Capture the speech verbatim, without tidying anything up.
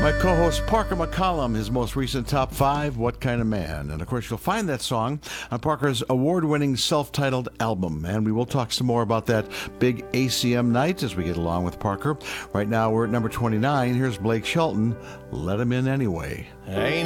My co-host Parker McCollum, his most recent top five, What Kind of Man? And of course, you'll find that song on Parker's award-winning self-titled album. And we will talk some more about that big A C M night as we get along with Parker. Right now, we're at number twenty-nine. Here's Blake Shelton, Let Him In Anyway. Hey.